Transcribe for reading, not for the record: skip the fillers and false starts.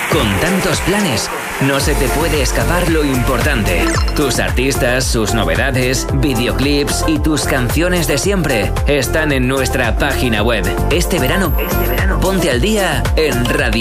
Con tantos planes, no se te puede escapar lo importante. Tus artistas, sus novedades, videoclips y tus canciones de siempre están en nuestra página web. Este verano, ponte al día en Radio